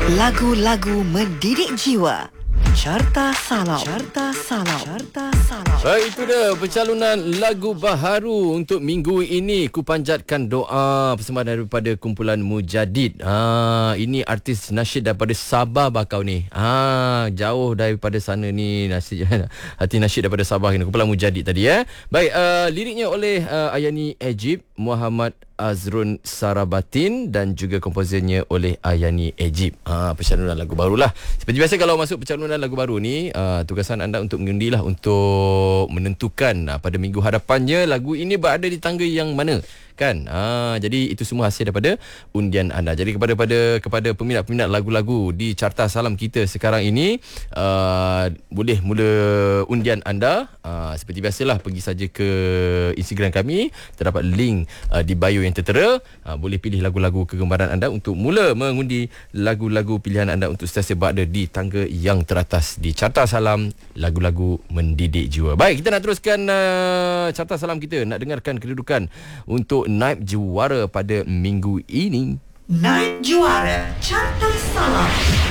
Lagu-lagu mendidik jiwa. Carta Salam. Carta Salam. Carta Salam. Baik, itu dia pencalonan lagu baharu untuk minggu ini. Ku panjatkan doa persembahan daripada kumpulan Mujadid. Ini artis nasyid daripada Sabah bakau ni. Jauh daripada sana ni hati nasyid daripada Sabah ni. Kumpulan Mujadid tadi Baik, liriknya oleh Ayani Egypt, Muhammad Azrun Sarabatin dan juga komposernya oleh Ayani Egypt. Pencalonan lagu barulah. Seperti biasa kalau masuk pencalonan lagu baru ni, tugasan anda untuk mengundilah untuk menentukan pada minggu hadapannya lagu ini berada di tangga yang mana, kan? Jadi itu semua hasil daripada undian anda. Jadi kepada peminat-peminat lagu-lagu di Carta Salam kita sekarang ini, boleh mula undian anda. Seperti biasalah, pergi saja ke Instagram kami, terdapat link di bio yang tertera. Boleh pilih lagu-lagu kegemaran anda untuk mula mengundi lagu-lagu pilihan anda untuk sentiasa berada di tangga yang teratas di Carta Salam, lagu-lagu mendidik jiwa. Baik, kita nak teruskan Carta Salam kita, nak dengarkan kedudukan untuk naib juara pada minggu ini. Naib juara Carta Salam.